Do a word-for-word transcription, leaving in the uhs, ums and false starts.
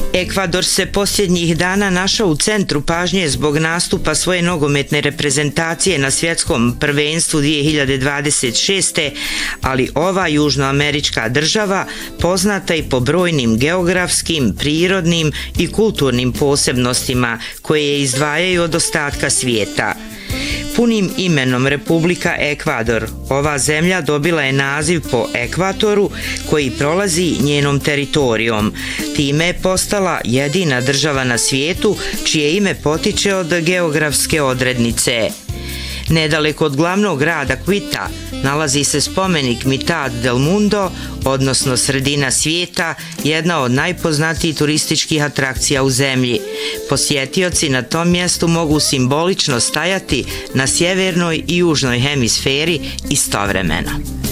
Ekvador se posljednjih dana našao u centru pažnje zbog nastupa svoje nogometne reprezentacije na svjetskom prvenstvu dvije hiljade dvadeset šeste. ali ova južnoamerička država poznata i po brojnim geografskim, prirodnim i kulturnim posebnostima koje je izdvajaju od ostatka svijeta. Punim imenom Republika Ekvador, ova zemlja dobila je naziv po ekvatoru koji prolazi njenom teritorijom. Time je postala jedina država na svijetu čije ime potiče od geografske odrednice. Nedaleko od glavnog grada Quita nalazi se spomenik Mitad del Mundo, odnosno sredina svijeta, jedna od najpoznatijih turističkih atrakcija u zemlji. Posjetioci na tom mjestu mogu simbolično stajati na sjevernoj i južnoj hemisferi istovremeno.